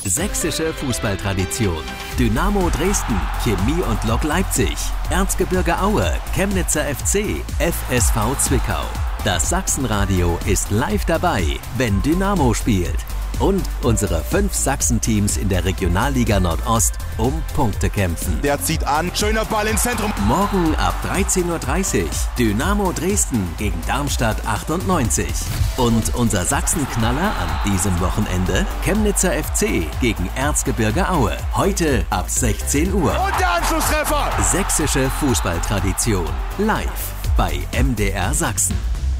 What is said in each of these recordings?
Sächsische Fußballtradition. Dynamo Dresden, Chemie und Lok Leipzig, Erzgebirge Aue, Chemnitzer FC, FSV Zwickau. Das Sachsenradio ist live dabei, wenn Dynamo spielt. Und unsere 5 Sachsen-Teams in der Regionalliga Nordost um Punkte kämpfen. Der zieht an, schöner Ball ins Zentrum. Morgen ab 13:30 Uhr Dynamo Dresden gegen Darmstadt 98. Und unser Sachsenknaller an diesem Wochenende, Chemnitzer FC gegen Erzgebirge Aue. Heute ab 16 Uhr. Und der Anschlusstreffer. Sächsische Fußballtradition. Live bei MDR Sachsen.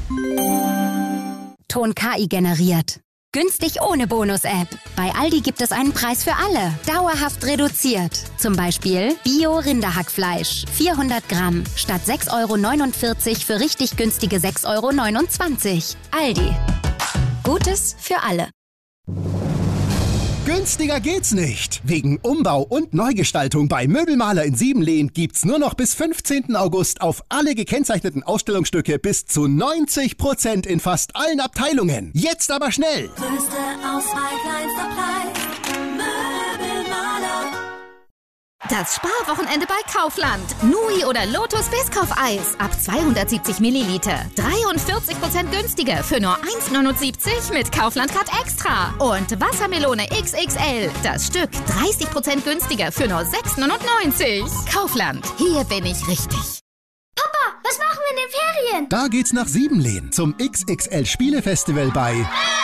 Ton KI generiert. Günstig ohne Bonus-App. Bei Aldi gibt es einen Preis für alle. Dauerhaft reduziert. Zum Beispiel Bio-Rinderhackfleisch. 400 Gramm. Statt 6,49 € für richtig günstige 6,29 €. Aldi. Gutes für alle. Günstiger geht's nicht. Wegen Umbau und Neugestaltung bei Möbelmaler in Siebenlehn gibt's nur noch bis 15. August auf alle gekennzeichneten Ausstellungsstücke bis zu 90% in fast allen Abteilungen. Jetzt aber schnell! Größte Auswahl, kleinster Preis. Möbelmaler. Das Sparwochenende bei Kaufland. Nui oder Lotus Biscoff-Eis ab 270 Milliliter. 43% günstiger für nur 1,79 mit Kaufland Card Extra. Und Wassermelone XXL. Das Stück 30% günstiger für nur 6,99. Kaufland. Hier bin ich richtig. Papa, was machen wir in den Ferien? Da geht's nach Siebenlehn zum XXL Spielefestival bei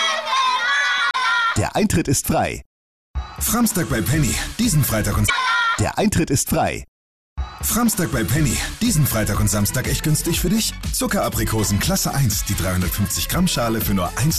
Der Eintritt ist frei. Framstag bei Penny. Diesen Freitag und Der Eintritt ist frei. Framstag bei Penny. Diesen Freitag und Samstag echt günstig für dich? Zuckeraprikosen Klasse 1, die 350 Gramm Schale für nur 1,99